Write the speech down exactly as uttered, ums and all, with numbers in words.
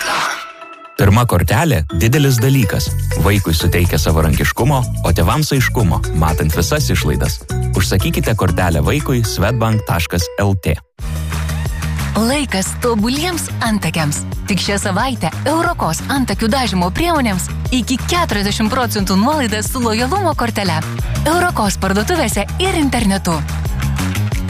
Pirma kortelė – didelis dalykas. Vaikui suteikia savarankiškumo, o tėvams aiškumo, matant visas išlaidas. Užsakykite kortelę vaikui swedbank taškas lt. Laikas tobuliems antakiams. Tik šią savaitę Eurokos antakių dažymo priemonėms iki keturiasdešimt procentų nuolaidas su lojalumo kortele. Eurokos parduotuvėse ir internetu.